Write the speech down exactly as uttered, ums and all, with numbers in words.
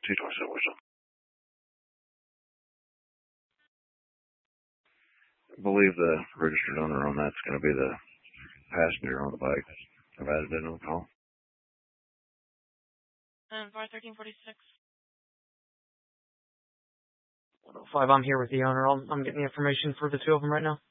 two twenty-seven, what's up? I believe the registered owner on that's going to be the passenger on the bike. I've added it on the call. And five thirteen forty-six. one oh five, I'm here with the owner. I'm, I'm getting the information for the two of them right now.